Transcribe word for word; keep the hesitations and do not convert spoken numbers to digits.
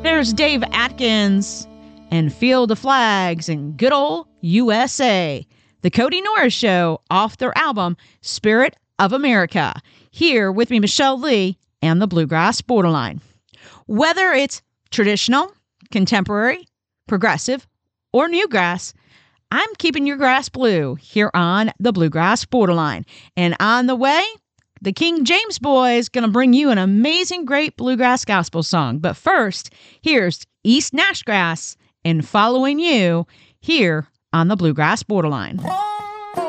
There's Dave Atkins and Field of Flags and good old U S A. The Cody Norris Show off their album Spirit of America. Here with me, Michelle Lee and the Bluegrass Borderline. Whether it's traditional, contemporary, progressive, or newgrass, I'm keeping your grass blue here on the Bluegrass Borderline. And on the way, the King James Boys going to bring you an amazing, great bluegrass gospel song. But first, here's East Nashgrass and Following You here on the Bluegrass Borderline.